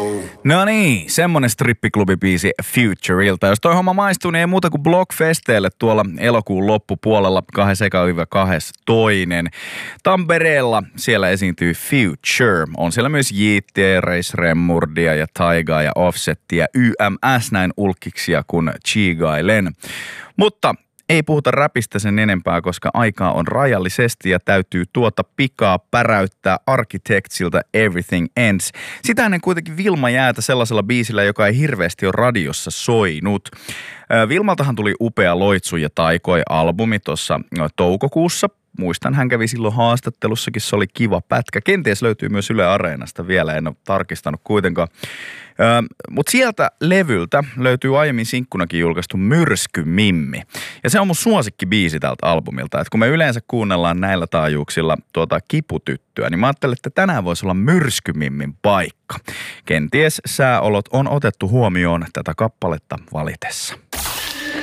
No niin, semmonen strippiklubibiisi Futureilta. Jos toi homma maistuu, niin ei muuta kuin Blockfesteille tuolla elokuun loppupuolella 2.–2. Tampereella siellä esiintyy Future. On siellä myös Yeetyä, Reis Remurdia ja Taigaa ja Offsettia, YMS näin ulkkiksia kuin Chigailen. Mutta ei puhuta räpistä sen enempää, koska aikaa on rajallisesti ja täytyy tuota pikaa päräyttää Architectsilta Everything Ends. Sitä ennen kuitenkin Vilma Jäätä sellaisella biisillä, joka ei hirveästi ole radiossa soinut. Vilmaltahan tuli upea Loitsu ja taikoi-albumi tuossa toukokuussa. Muistan, hän kävi silloin haastattelussakin, se oli kiva pätkä. Kenties löytyy myös Yle Areenasta vielä, en ole tarkistanut kuitenkaan. Mutta sieltä levyltä löytyy aiemmin sinkkunakin julkaistu Myrsky Mimmi. Ja se on mun suosikkibiisi tältä albumilta. Et kun me yleensä kuunnellaan näillä taajuuksilla kiputyttöä, niin mä ajattelin, että tänään voisi olla Myrsky Mimmin paikka. Kenties sääolot on otettu huomioon tätä kappaletta valitessa.